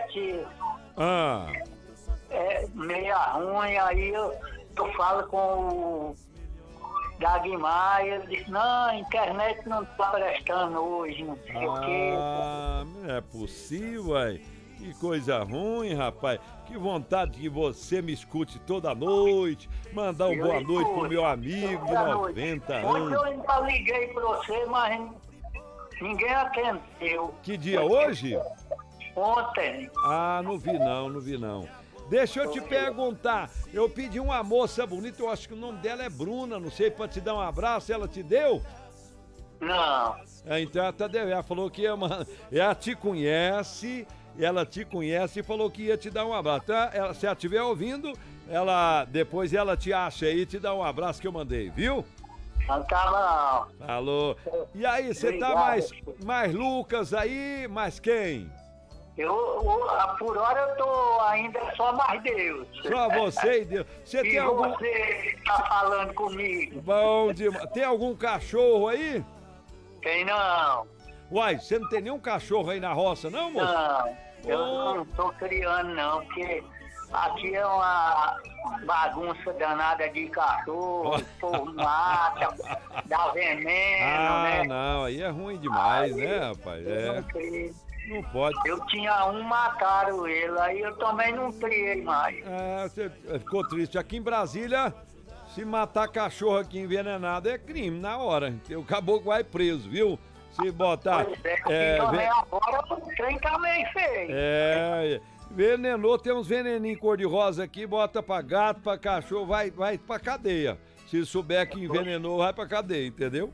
internet Ah, é meia ruim, aí eu falo com o Dagmar, ele disse, não, a internet não tá prestando hoje, não sei o quê. não é possível, ué. Que coisa ruim, rapaz. Que vontade que você me escute toda noite. Mandar uma boa noite pro meu amigo de 90 Ontem anos. eu ainda liguei pra você, mas ninguém atendeu. Que dia hoje? Ontem. Ah, não vi não. Deixa eu te perguntar, eu pedi uma moça bonita, eu acho que o nome dela é Bruna, não sei, pra te dar um abraço, ela te deu? Não. Então ela tá devendo, ela falou que ia, ela te conhece e falou que ia te dar um abraço. Então, se ela estiver ouvindo, depois ela te acha aí e te dá um abraço que eu mandei, viu? Não tava não. Alô. E aí, você tá mais Lucas aí, mais quem? Por hora eu tô ainda só mais Deus. Só você e Deus. Você E tem algum... você tá falando comigo? Bom demais. Tem algum cachorro aí? Tem não. Uai, você não tem nenhum cachorro aí na roça, não, moço? Não, eu não tô criando não, porque aqui é uma bagunça danada de cachorro, por mata, dá veneno, né? Não, aí é ruim demais, né, rapaz? Eu não criei. Não pode. Eu tinha mataram ele, aí eu também não criei mais. Você ficou triste. Aqui em Brasília, se matar cachorro aqui envenenado é crime na hora. O caboclo vai preso, viu? Se botar... também agora o trem tá meio feio. Venenou, tem uns veneninhos cor-de-rosa aqui, bota pra gato, pra cachorro, vai pra cadeia. Se souber que envenenou, vai pra cadeia, entendeu?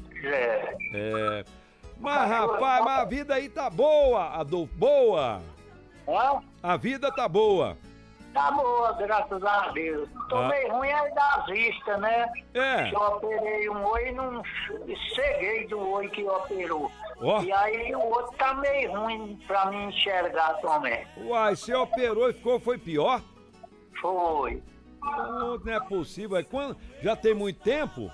Mas, rapaz, a vida aí tá boa, Adolfo, boa. A vida tá boa. Tá boa, graças a Deus. Tô meio ruim aí das vistas, né? Eu operei um olho e não ceguei do olho que operou. E aí o outro tá meio ruim pra mim enxergar também. Uai, você operou e foi pior? Foi. Não é possível. Já tem muito tempo?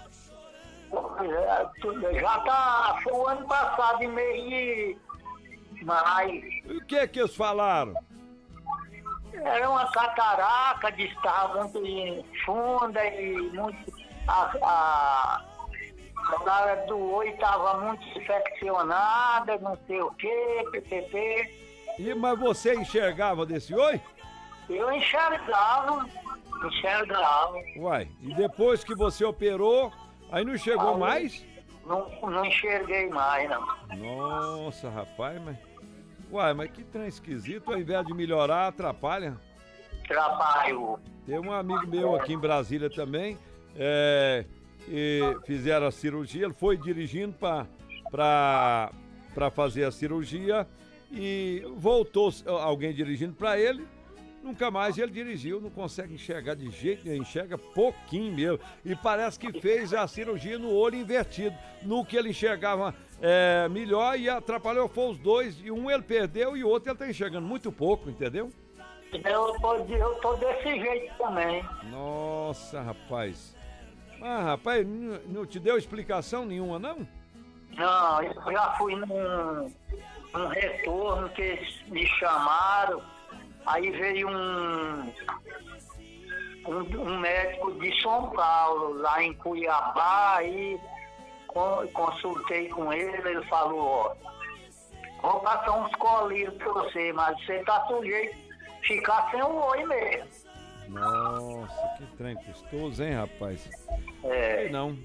Já tá, foi o ano passado, em mês de maio. E o que eles falaram? Era uma catarata, disse que estava muito funda e muito. A área do olho estava muito infeccionada, não sei o que, PPP. Mas você enxergava desse olho? Eu enxergava. Uai, e depois que você operou, aí não chegou mais? Não enxerguei mais, não. Nossa, rapaz, mas que trem esquisito, ao invés de melhorar, atrapalha. Trabalho. Tem um amigo meu aqui em Brasília também, e fizeram a cirurgia, ele foi dirigindo pra fazer a cirurgia e voltou alguém dirigindo pra ele, nunca mais ele dirigiu, não consegue enxergar de jeito nenhum, enxerga pouquinho mesmo. E parece que fez a cirurgia no olho invertido. No que ele enxergava melhor e atrapalhou foi os dois. E um ele perdeu e o outro ele tá enxergando muito pouco, entendeu? Eu tô desse jeito também. Nossa, rapaz. Rapaz, não te deu explicação nenhuma, não? Não, eu já fui num retorno que eles me chamaram. Aí veio um médico de São Paulo, lá em Cuiabá, aí consultei com ele falou, vou passar uns colírios pra você, mas você tá sujeito a ficar sem o olho mesmo. Nossa, que trem custoso, hein, rapaz? Não.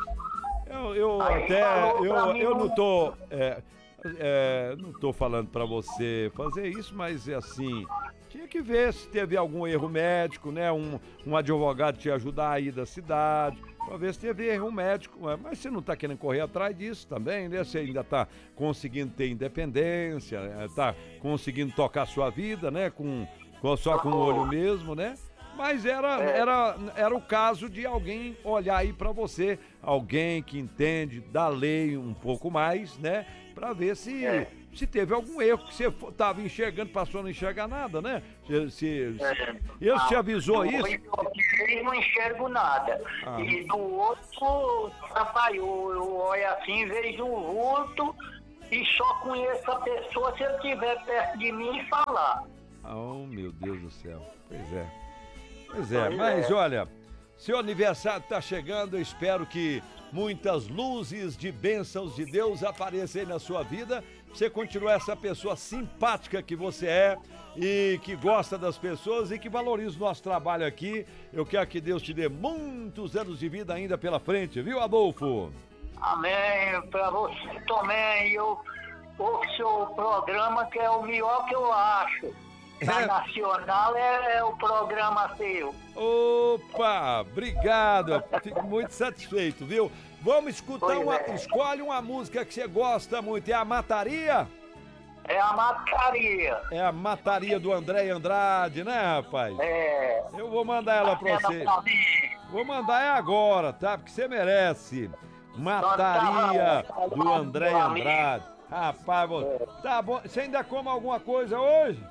Eu não tô... não tô falando pra você fazer isso, mas assim, tinha que ver se teve algum erro médico, né? Um advogado te ajudar aí da cidade, pra ver se teve erro médico. Mas você não tá querendo correr atrás disso também, né? Você ainda tá conseguindo ter independência, tá conseguindo tocar sua vida, né? Só com o olho mesmo, né? Mas era o caso de alguém olhar aí pra você, alguém que entende da lei um pouco mais, né? Pra ver se teve algum erro que você tava enxergando, passou a não enxergar nada, né? Ele te avisou isso? Eu não enxergo nada. E do outro atrapalhou. Eu olho assim, vejo um vulto e só conheço a pessoa se ele estiver perto de mim e falar. Oh, meu Deus do céu. Pois é, mas olha, seu aniversário está chegando, eu espero que muitas luzes de bênçãos de Deus apareçam aí na sua vida. Você continua essa pessoa simpática que você é e que gosta das pessoas e que valoriza o nosso trabalho aqui. Eu quero que Deus te dê muitos anos de vida ainda pela frente, viu, Adolfo? Amém. Para você também. Eu ouço seu programa, que é o melhor que eu acho. Na Nacional é o programa seu. Opa, obrigado. Fico muito satisfeito, viu? Vamos escutar escolhe uma música que você gosta muito. É a Mataria? É a Mataria. É a Mataria do André Andrade, né, rapaz? É. Eu vou mandar ela pra você. Vou mandar agora, tá? Porque você merece. Mataria do André Andrade. Rapaz, tá bom. Você ainda come alguma coisa hoje?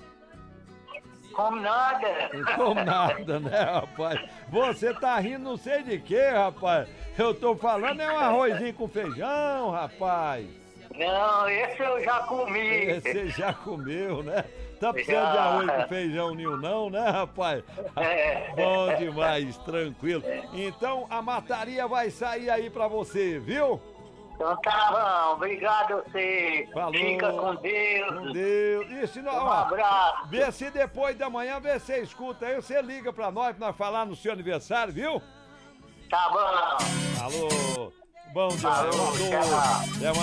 Como nada. Como nada, né, rapaz? Você tá rindo não sei de quê, rapaz. Eu tô falando é um arrozinho com feijão, rapaz. Não, esse eu já comi. Esse já comeu, né? Tá precisando de arroz com feijão nenhum não, né, rapaz? Bom demais, tranquilo. Então a Mataria vai sair aí pra você, viu? Então tá bom, obrigado a você. Falou. Fica com Deus. Com Deus. E se não, Um abraço. vê se depois da manhã, vê se você escuta aí, você liga pra nós falar no seu aniversário, viu? Tá bom. Alô. Bom dia, Falou, Adolfo. tchau. Até mais.